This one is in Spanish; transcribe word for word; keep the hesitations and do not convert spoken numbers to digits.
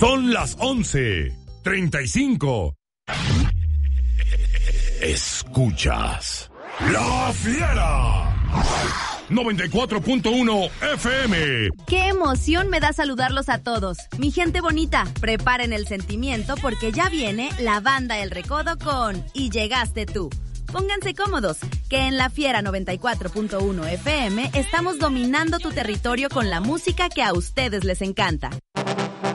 Son las once treinta y cinco. Escuchas La Fiera noventa y cuatro punto uno F M. ¡Qué emoción me da saludarlos a todos! Mi gente bonita, preparen el sentimiento porque ya viene la banda El Recodo con Y Llegaste Tú. Pónganse cómodos, que en La Fiera noventa y cuatro punto uno F M estamos dominando tu territorio con la música que a ustedes les encanta.